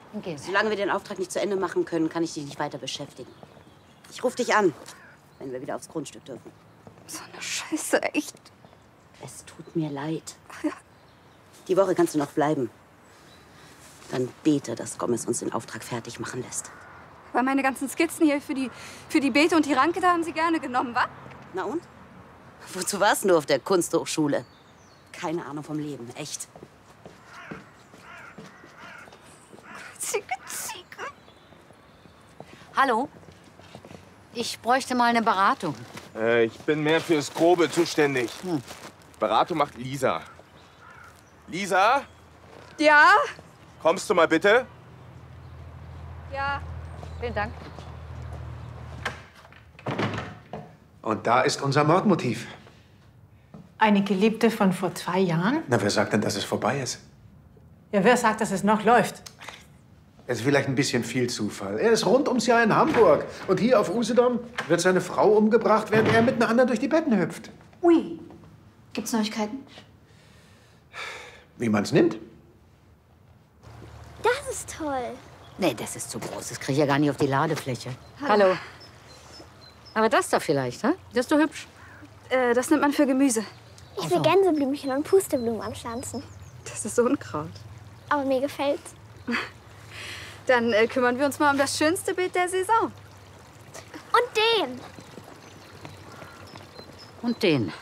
Okay. Solange wir den Auftrag nicht zu Ende machen können, kann ich dich nicht weiter beschäftigen. Ich rufe dich an, wenn wir wieder aufs Grundstück dürfen. So eine Scheiße, echt. Es tut mir leid. Ja. Die Woche kannst du noch bleiben. Dann bete, dass Gomez uns den Auftrag fertig machen lässt. Weil meine ganzen Skizzen hier für die Beete und die Ranke, da haben Sie gerne genommen, wa? Na und? Wozu warst du auf der Kunsthochschule? Keine Ahnung vom Leben, echt. Ziege, Ziege. Hallo? Ich bräuchte mal eine Beratung. Ich bin mehr fürs Grobe zuständig. Beratung macht Lisa. Lisa, Ja? kommst du mal bitte? Ja. Vielen Dank. Und da ist unser Mordmotiv. Eine Geliebte von vor 2 Jahren? Na, wer sagt denn, dass es vorbei ist? Ja, wer sagt, dass es noch läuft? Es ist vielleicht ein bisschen viel Zufall. Er ist rund ums Jahr in Hamburg. Und hier auf Usedom wird seine Frau umgebracht, während er mit einer anderen durch die Betten hüpft. Ui. Gibt's Neuigkeiten? Wie man's nimmt. Das ist toll. Nee, das ist zu groß. Das kriege ich ja gar nicht auf die Ladefläche. Hallo. Aber das da vielleicht, hä? Das ist doch hübsch. Das nimmt man für Gemüse. Ich will Gänseblümchen und Pusteblumen anpflanzen. Das ist Unkraut. Aber mir gefällt's. Dann kümmern wir uns mal um das schönste Beet der Saison. Und den. Und den.